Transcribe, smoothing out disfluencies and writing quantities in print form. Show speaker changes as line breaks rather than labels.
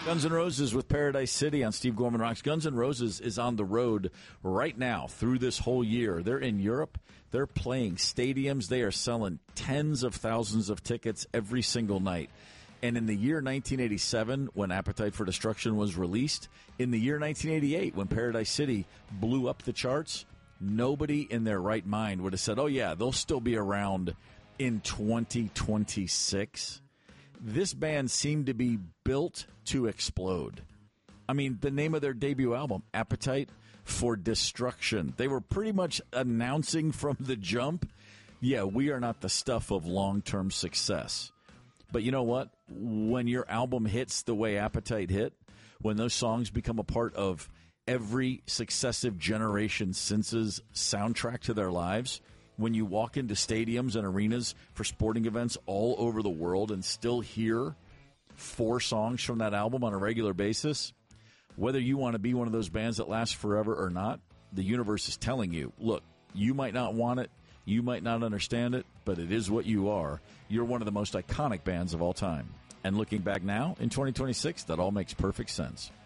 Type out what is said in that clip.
Guns N' Roses with Paradise City on Steve Gorman Rocks. Guns N' Roses is on the road right now through this whole year. They're in Europe. They're playing stadiums. They are selling tens of thousands of tickets every single night. And in the year 1987, when Appetite for Destruction was released, in the year 1988, when Paradise City blew up the charts, nobody in their right mind would have said, oh, yeah, they'll still be around in 2026. This band seemed to be built to explode. I mean, the name of their debut album, Appetite for Destruction, they were pretty much announcing from the jump, yeah, we are not the stuff of long-term success. But you know what? When your album hits the way Appetite hit, when those songs become a part of every successive generation since's soundtrack to their lives, when you walk into stadiums and arenas for sporting events all over the world and still hear 4 songs from that album on a regular basis, whether you want to be one of those bands that lasts forever or not, the universe is telling you, look, you might not want it, you might not understand it, but it is what you are. You're one of the most iconic bands of all time. And looking back now, in 2026, that all makes perfect sense.